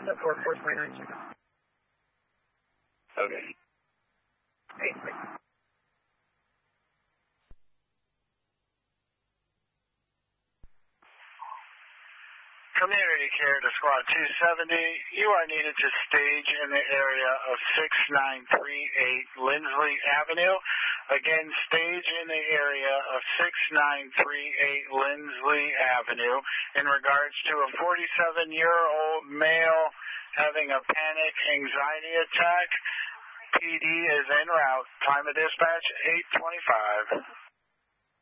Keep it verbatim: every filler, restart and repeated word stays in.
for four twenty-nine check. Okay. Eight, six. Community care to Squad two seventy. You are needed to stage in the area of six nine three eight Lindsley Avenue. Again, stage in the area of six nine three eight Lindsley Avenue in regards to a forty-seven-year-old male having a panic anxiety attack. P D is en route. Time of dispatch, eight twenty-five.